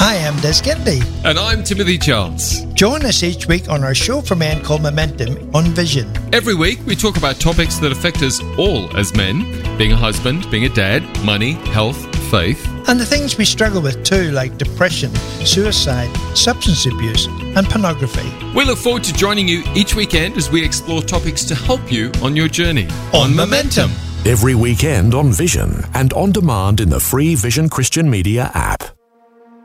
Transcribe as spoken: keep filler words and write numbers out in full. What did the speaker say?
Hi, I'm Des Kennedy. And I'm Timothy Charles. Join us each week on our show for men called Momentum on Vision. Every week we talk about topics that affect us all as men, being a husband, being a dad, money, health, faith. And the things we struggle with too, like depression, suicide, substance abuse and pornography. We look forward to joining you each weekend as we explore topics to help you on your journey. On Momentum. Every weekend on Vision and on demand in the free Vision Christian Media app.